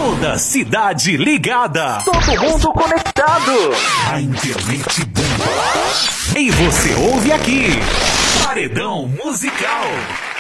Toda cidade ligada. Todo mundo conectado. A internet bomba. E você ouve aqui. Paredão Musical.